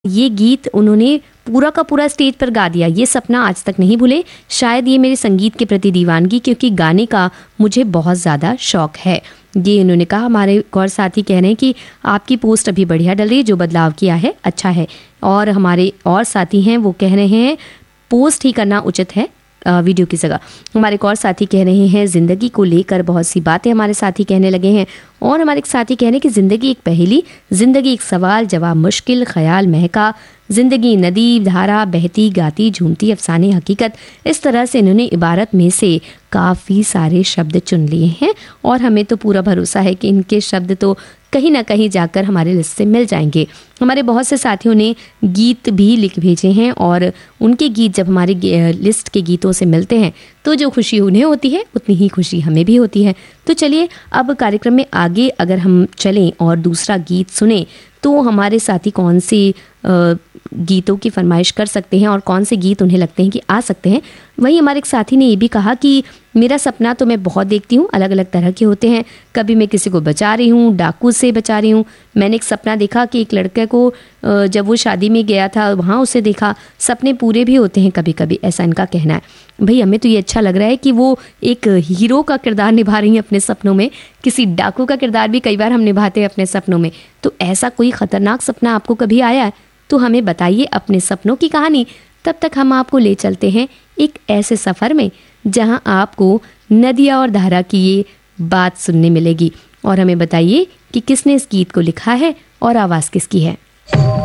ये गीत उन्होंने पूरा का पूरा स्टेज पर गा दिया। ये सपना आज तक नहीं भूले। शायद ये मेरे संगीत के प्रति दीवानगी, क्योंकि गाने का मुझे बहुत ज़्यादा शौक है। ये इन्होंने कहा। हमारे एक और साथी कह रहे हैं कि आपकी पोस्ट अभी बढ़िया डल रही है, जो बदलाव किया है अच्छा है। और हमारे और साथी हैं वो कह रहे हैं पोस्ट ही करना उचित है वीडियो की जगह। हमारे एक और साथी कह रहे हैं ज़िंदगी को लेकर बहुत सी बातें हमारे साथी कहने लगे हैं। और हमारे एक साथी कह रहे हैं कि ज़िंदगी एक पहेली, ज़िंदगी एक सवाल जवाब मुश्किल, ख्याल महका, ज़िंदगी नदी धारा बहती गाती झूमती अफसाने हकीकत। इस तरह से इन्होंने इबारत में से काफ़ी सारे शब्द चुन लिए हैं और हमें तो पूरा भरोसा है कि इनके शब्द तो कहीं ना कहीं जाकर हमारे लिस्ट से मिल जाएंगे। हमारे बहुत से साथियों ने गीत भी लिख भेजे हैं और उनके गीत जब हमारे लिस्ट के गीतों से मिलते हैं तो जो खुशी उन्हें होती है उतनी ही खुशी हमें भी होती है। तो चलिए अब कार्यक्रम में आगे अगर हम चलें और दूसरा गीत सुने तो हमारे साथी कौन से गीतों की फरमाइश कर सकते हैं और कौन से गीत उन्हें लगते हैं कि आ सकते हैं। वहीं हमारे एक साथी ने ये भी कहा कि मेरा सपना तो मैं बहुत देखती हूँ, अलग अलग तरह के होते हैं। कभी मैं किसी को बचा रही हूँ, डाकू से बचा रही हूँ। मैंने एक सपना देखा कि एक लड़के को जब वो शादी में गया था वहाँ उसे देखा। सपने पूरे भी होते हैं कभी कभी, ऐसा इनका कहना है। भाई हमें तो ये अच्छा लग रहा है कि वो एक हीरो का किरदार निभा रही हैं अपने सपनों में। किसी डाकू का किरदार भी कई बार हम निभाते हैं अपने सपनों में। तो ऐसा कोई खतरनाक सपना आपको कभी आया है तो हमें बताइए अपने सपनों की कहानी। तब तक हम आपको ले चलते हैं एक ऐसे सफ़र में जहां आपको नदिया और धारा की ये बात सुनने मिलेगी। और हमें बताइए कि किसने इस गीत को लिखा है और आवाज़ किसकी है।